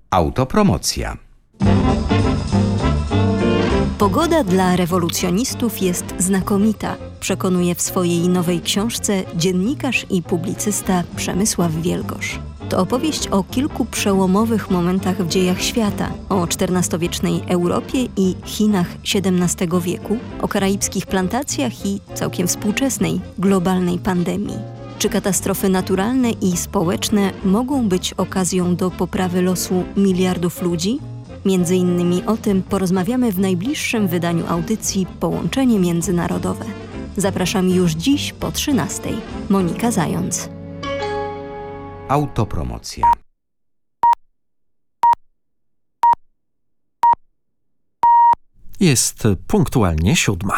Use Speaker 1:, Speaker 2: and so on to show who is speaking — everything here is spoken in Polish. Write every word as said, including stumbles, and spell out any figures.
Speaker 1: Autopromocja.
Speaker 2: Pogoda dla rewolucjonistów jest znakomita, przekonuje w swojej nowej książce dziennikarz i publicysta Przemysław Wielgosz. To opowieść o kilku przełomowych momentach w dziejach świata, o czternastowiecznej Europie i Chinach siedemnastego wieku, o karaibskich plantacjach i całkiem współczesnej, globalnej pandemii. Czy katastrofy naturalne i społeczne mogą być okazją do poprawy losu miliardów ludzi? Między innymi o tym porozmawiamy w najbliższym wydaniu audycji Połączenie Międzynarodowe. Zapraszam już dziś po trzynastej. Monika Zając.
Speaker 1: Autopromocja.
Speaker 3: Jest punktualnie siódma.